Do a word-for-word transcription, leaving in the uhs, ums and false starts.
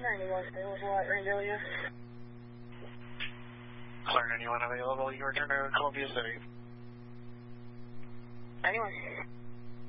ninety-one, it was what, range area? Clear ninety-one available, you return to Columbia City. ninety-one.